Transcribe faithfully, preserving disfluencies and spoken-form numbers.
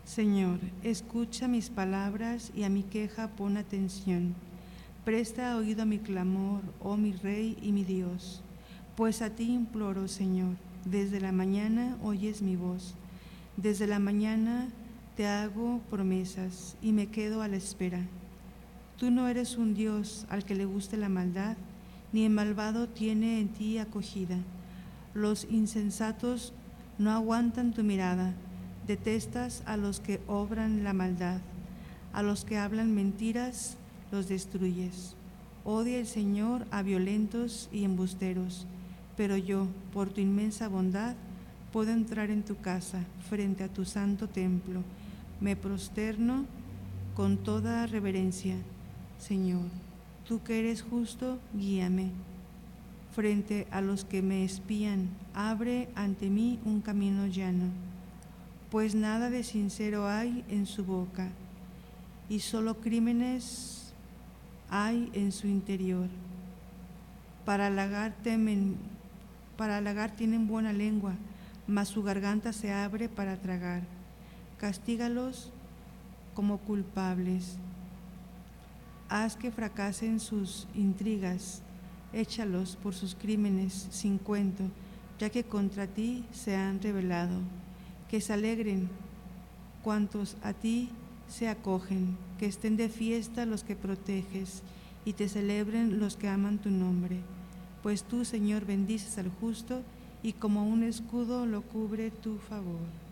Señor, escucha mis palabras y a mi queja pon atención. Presta oído a mi clamor, oh mi Rey y mi Dios, pues a ti imploro, Señor. Desde la mañana oyes mi voz. Desde la mañana te hago promesas y me quedo a la espera. Tú no eres un Dios al que le guste la maldad, ni el malvado tiene en ti acogida. Los insensatos no aguantan tu mirada. Detestas a los que obran la maldad, a los que hablan mentiras los destruyes. Odia el Señor a violentos y embusteros, pero yo, por tu inmensa bondad, puedo entrar en tu casa, frente a tu santo templo. Me prosterno con toda reverencia. Señor, tú que eres justo, guíame. Frente a los que me espían, abre ante mí un camino llano, pues nada de sincero hay en su boca, y solo crímenes hay en su interior. Para halagar temen, para halagar tienen buena lengua, mas su garganta se abre para tragar. Castígalos como culpables. Haz que fracasen sus intrigas. Échalos por sus crímenes sin cuento, ya que contra ti se han rebelado. Que se alegren cuantos a ti se acogen, que estén de fiesta los que proteges, y te celebren los que aman tu nombre. Pues tú, Señor, bendices al justo, y como un escudo lo cubre tu favor.